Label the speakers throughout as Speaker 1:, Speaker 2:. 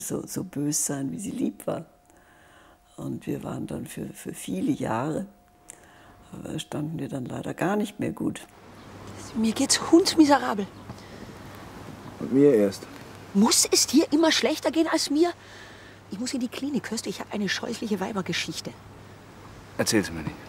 Speaker 1: so bös sein, wie sie lieb war. Und wir waren dann für viele Jahre, standen wir dann leider gar nicht mehr gut.
Speaker 2: Mir geht's hundsmiserabel.
Speaker 3: Und mir erst.
Speaker 2: Muss es dir immer schlechter gehen als mir? Ich muss in die Klinik, hörst du? Ich habe eine scheußliche Weibergeschichte.
Speaker 3: Erzähl sie mir nicht.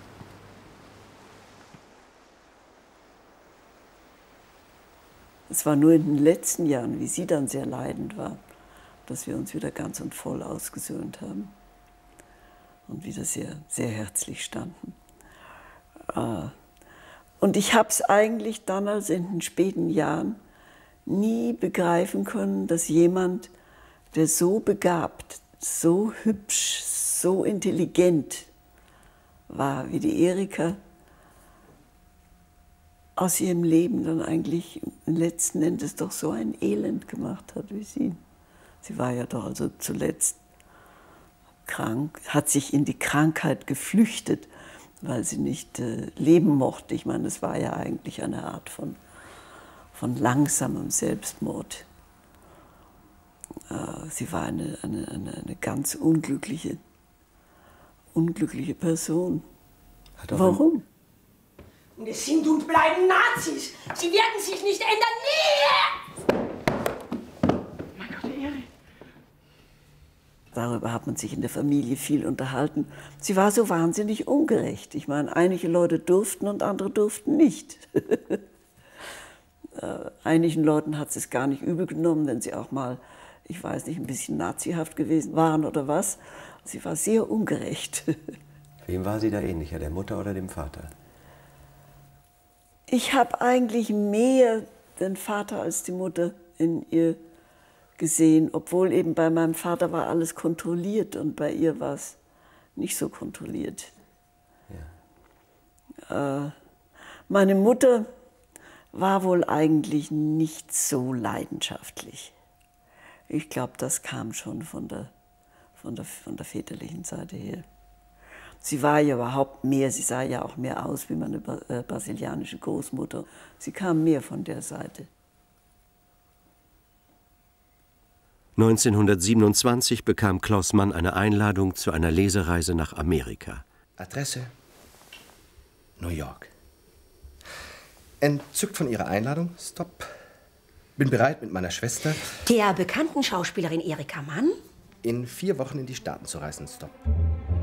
Speaker 1: Es war nur in den letzten Jahren, wie sie dann sehr leidend war, dass wir uns wieder ganz und voll ausgesöhnt haben und wieder sehr, sehr herzlich standen. Und ich habe es eigentlich dann, also in den späten Jahren, nie begreifen können, dass jemand, der so begabt, so hübsch, so intelligent war wie die Erika, aus ihrem Leben dann eigentlich letzten Endes doch so ein Elend gemacht hat wie sie. Sie war ja doch also zuletzt krank, hat sich in die Krankheit geflüchtet, weil sie nicht leben mochte. Ich meine, es war ja eigentlich eine Art von langsamem Selbstmord. Sie war eine ganz unglückliche Person. Warum?
Speaker 2: Und es sind und bleiben Nazis. Sie werden sich nicht ändern. Nie!
Speaker 3: Mein Gott, Erik.
Speaker 1: Darüber hat man sich in der Familie viel unterhalten. Sie war so wahnsinnig ungerecht. Ich meine, einige Leute durften und andere durften nicht. Einigen Leuten hat sie es gar nicht übel genommen, wenn sie auch mal, ich weiß nicht, ein bisschen nazihaft gewesen waren oder was. Sie war sehr ungerecht.
Speaker 4: Wem war sie da ähnlicher, der Mutter oder dem Vater?
Speaker 1: Ich habe eigentlich mehr den Vater als die Mutter in ihr gesehen, obwohl eben bei meinem Vater war alles kontrolliert und bei ihr war es nicht so kontrolliert. Ja. Meine Mutter war wohl eigentlich nicht so leidenschaftlich. Ich glaube, das kam schon von der väterlichen Seite her. Sie war ja überhaupt mehr, sie sah ja auch mehr aus wie meine brasilianische Großmutter. Sie kam mehr von der Seite.
Speaker 5: 1927 bekam Klaus Mann eine Einladung zu einer Lesereise nach Amerika.
Speaker 6: Adresse New York. Entzückt von Ihrer Einladung, Stop. Bin bereit, mit meiner Schwester,
Speaker 2: Der bekannten Schauspielerin Erika Mann,
Speaker 6: in 4 Wochen in die Staaten zu reisen, Stop.